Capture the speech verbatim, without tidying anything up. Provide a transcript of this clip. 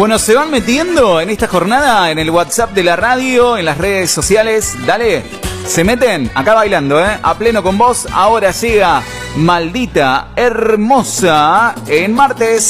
Bueno, se van metiendo en esta jornada en el WhatsApp de la radio, en las redes sociales. Dale, se meten acá bailando, ¿eh? A pleno con vos. Ahora llega Maldita Hermosa en martes.